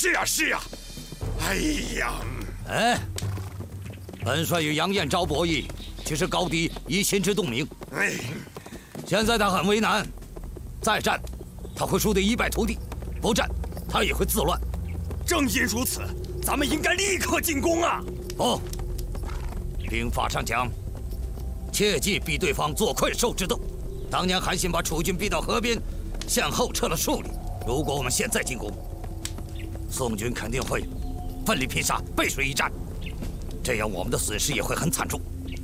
是呀，是呀。哎呀， 哎，本帅与杨彦昭博弈，其实高低已心知肚明。 哎， 现在他很为难，再战他会输得一败涂地，不战他也会自乱。 正因如此，咱们应该立刻进攻啊！ 不，兵法上讲，切忌逼对方做困兽之斗。当年韩信把楚军逼到河边，向后撤了数里。如果我们现在进攻，宋军肯定会奋力拼杀，背水一战，这样我们的损失也会很惨重。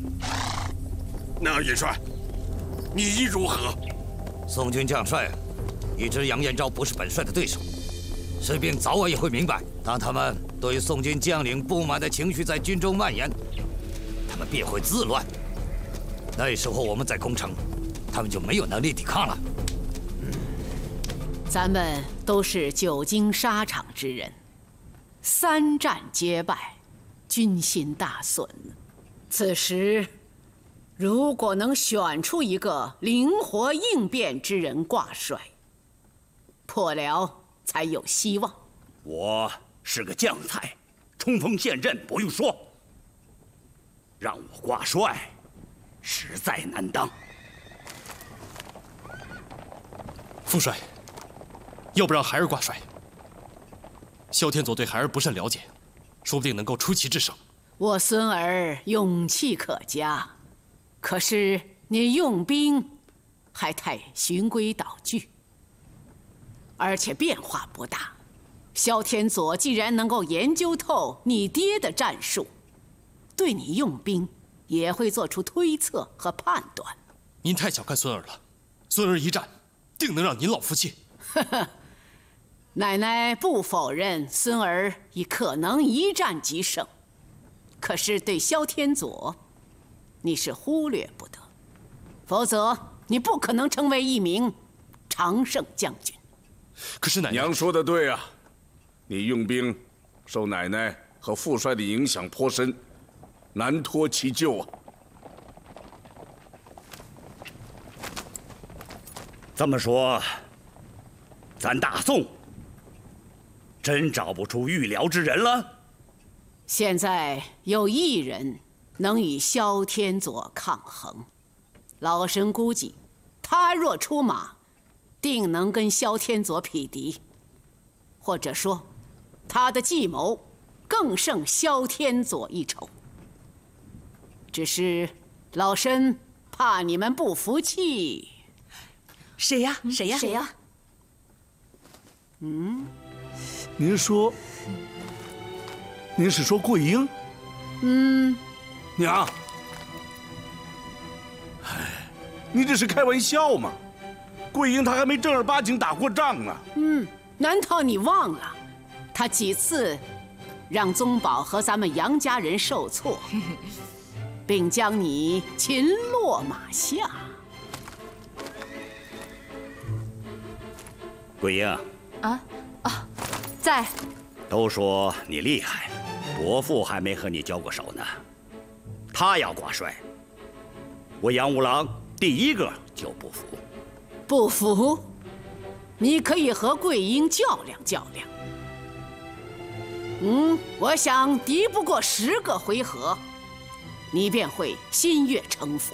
那元帅，你意如何？ 宋军将帅已知杨彦昭不是本帅的对手，士兵早晚也会明白，当他们对宋军将领不满的情绪在军中蔓延，他们便会自乱。那时候我们再攻城，他们就没有能力抵抗了。 咱们都是久经沙场之人，3战皆败，军心大损。此时，如果能选出一个灵活应变之人挂帅，破辽才有希望。 我是个将才，冲锋陷阵不用说，让我挂帅，实在难当。 副帅，要不让孩儿挂帅？萧天佐对孩儿不甚了解，说不定能够出奇制胜。 我孙儿勇气可嘉，可是你用兵还太循规蹈矩，而且变化不大。萧天佐既然能够研究透你爹的战术，对你用兵也会做出推测和判断。 您太小看孙儿了，孙儿一战定能让您老服气。 呵呵，奶奶不否认孙儿已可能一战即胜，可是对萧天佐，你是忽略不得，否则你不可能成为一名常胜将军。 可是奶奶， 娘说的对啊，你用兵受奶奶和副帅的影响颇深，难脱其咎啊。 这么说，咱大宋真找不出预辽之人了？ 现在有一人能与萧天佐抗衡，老身估计，他若出马，定能跟萧天佐匹敌，或者说，他的计谋更胜萧天佐一筹。只是老身怕你们不服气。 谁呀？谁呀？谁呀？ 您说，您是说桂英？娘，你这是开玩笑吗？桂英她还没正儿八经打过仗呢。 难道你忘了，他几次让宗保和咱们杨家人受挫，并将你擒落马下？ 桂英， 在。 都说你厉害，伯父还没和你交过手呢。他要挂帅，我杨五郎第一个就不服。 不服？你可以和桂英较量较量。我想敌不过10个回合，你便会心悦诚服。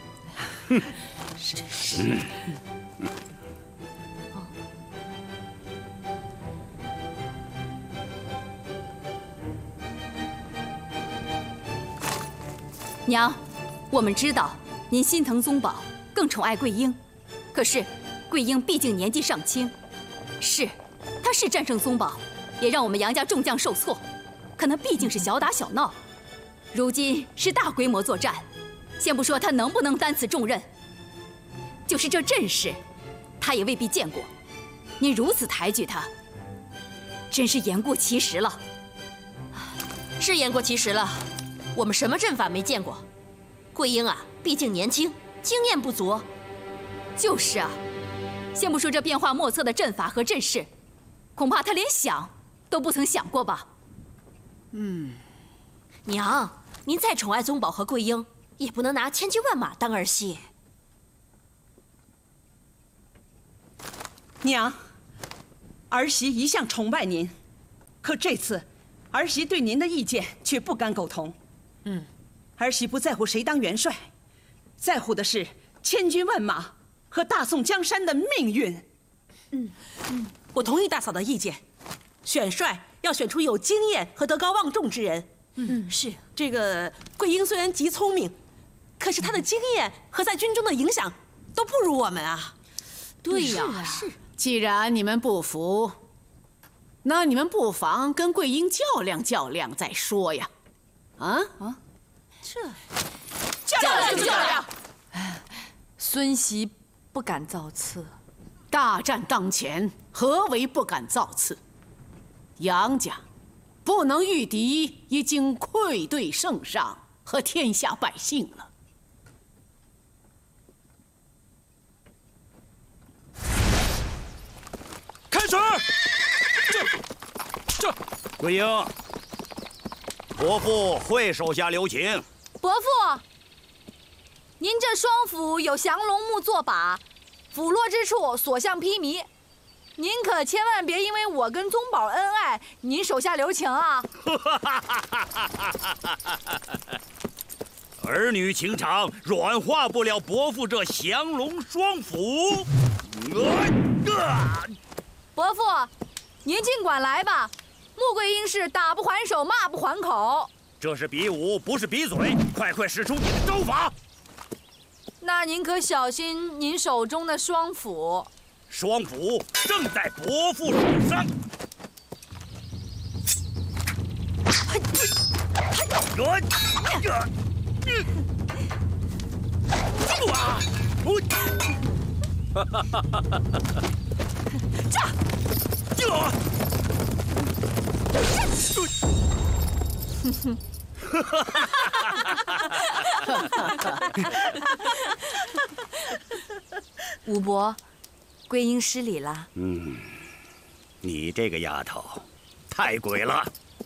娘，我们知道您心疼宗保，更宠爱桂英，可是桂英毕竟年纪尚轻，她是战胜宗保，也让我们杨家众将受挫，可那毕竟是小打小闹。如今是大规模作战，先不说她能不能担此重任，就是这阵势，她也未必见过。您如此抬举她，真是言过其实了。 是言过其实了，我们什么阵法没见过？桂英啊，毕竟年轻，经验不足。 就是啊，先不说这变化莫测的阵法和阵势，恐怕他连想都不曾想过吧。 娘，您再宠爱宗保和桂英，也不能拿千军万马当儿戏。 娘，儿媳一向崇拜您， 可这次，儿媳对您的意见却不敢苟同。儿媳不在乎谁当元帅，在乎的是千军万马和大宋江山的命运。 我同意大嫂的意见，选帅要选出有经验和德高望重之人。 是这个桂英虽然极聪明，可是她的经验和在军中的影响都不如我们啊。 对呀，是。既然你们不服，那你们不妨跟桂英较量较量再说呀。 较量就较量。 孙媳不敢造次。 大战当前，何为不敢造次？杨家不能御敌，已经愧对圣上和天下百姓了。 开始！ 这，桂英，伯父会手下留情。 伯父，您这双斧有降龙木作把，斧落之处所向披靡。您可千万别因为我跟宗保恩爱，您手下留情啊！ 儿女情长软化不了伯父这降龙双斧。 伯父，您尽管来吧。穆桂英是打不还手，骂不还口。 这是比武，不是比嘴，快使出你的招法。 那您可小心您手中的双斧。 双斧正在伯父手上。 武伯，桂英失礼了。 你这个丫头，太鬼了。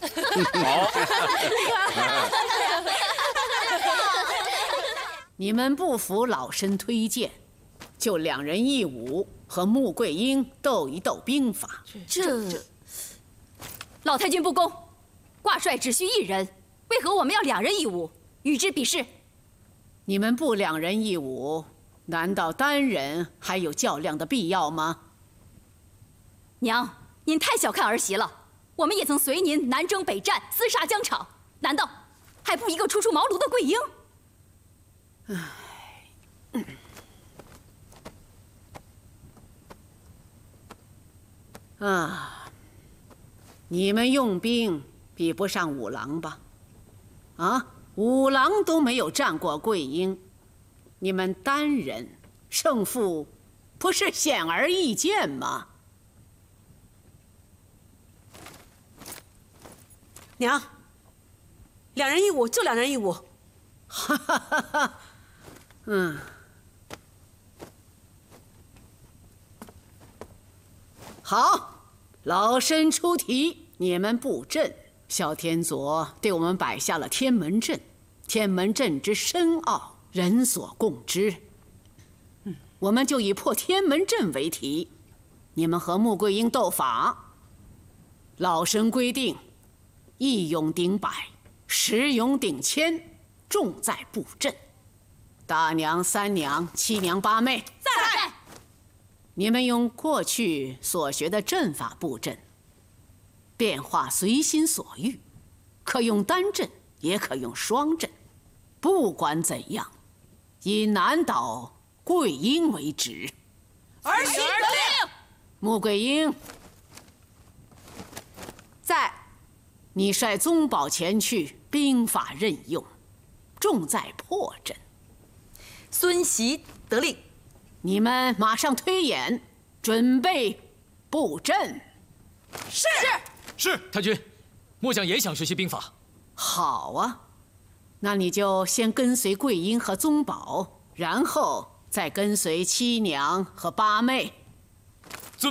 你们不服老身推荐，就2人1武，和穆桂英斗一斗兵法。 这老太君不公，挂帅只需1人，为何我们要2人1武？与之比试。 你们不2人1武，难道单人还有较量的必要吗？ 娘，您太小看儿媳了。我们也曾随您南征北战，厮杀疆场，难道还不一个初出茅庐的桂英？ 你们用兵比不上五郎吧？五郎都没有战过桂英，你们单人胜负不是显而易见吗？ 娘，2人1武就2人1武。 好，老身出题，你们布阵。萧天佐对我们摆下了天门阵，天门阵之深奥，人所共知。我们就以破天门阵为题，你们和穆桂英斗法。老身规定，1勇顶100，10勇顶1000，重在布阵。大娘、3娘、7娘、8妹， 在。 你们用过去所学的阵法布阵，变化随心所欲，可用单阵，也可用双阵。不管怎样，以难倒桂英为旨。 儿媳得令。 穆桂英， 在。 你率宗保前去，兵法任用，重在破阵。 孙媳得令。 你们马上推演，准备布阵。 是，太君，末将也想学习兵法。 好啊，那你就先跟随桂英和宗保，然后再跟随7娘和8妹。